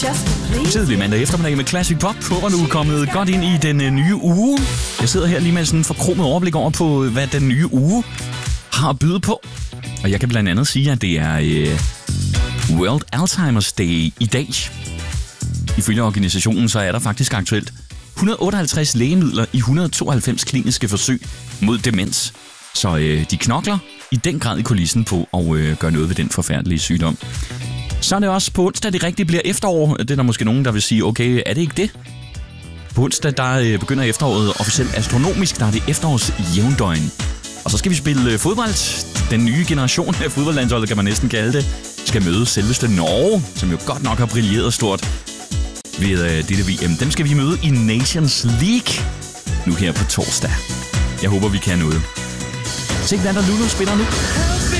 Tidlig mandag eftermiddag med Classic Pop. Håber du er kommet godt ind i den nye uge. Jeg sidder her lige med sådan en forkromet overblik over på, hvad den nye uge har at byde på. Og jeg kan blandt andet sige, at det er World Alzheimer's Day i dag. Ifølge organisationen så er der faktisk aktuelt 158 lægemidler i 192 kliniske forsøg mod demens. Så de knokler i den grad i kulissen på at gøre noget ved den forfærdelige sygdom. Så er det også på onsdag, det rigtigt bliver efterår. Det er der måske nogen, der vil sige, okay, er det ikke det? På onsdag, der begynder efteråret officielt astronomisk. Der er det efterårsjævndøgn. Og så skal vi spille fodbold. Den nye generation af fodboldlandsholdet, kan man næsten kalde det, skal møde selveste Norge, som jo godt nok har brilleret stort ved dette VM. Dem skal vi møde i Nations League nu her på torsdag. Jeg håber, vi kan noget. Se, hvad der Lulu spiller nu.